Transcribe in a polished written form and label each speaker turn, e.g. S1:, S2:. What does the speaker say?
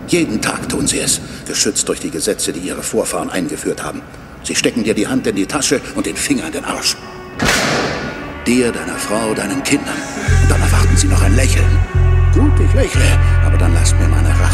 S1: Jeden Tag tun sie es, geschützt durch die Gesetze, die ihre Vorfahren eingeführt haben. Sie stecken dir die Hand in die Tasche und den Finger in den Arsch. Dir, deiner Frau, deinen Kindern. Und dann erwarten sie noch ein Lächeln. Gut, ich lächle, aber dann lasst mir meine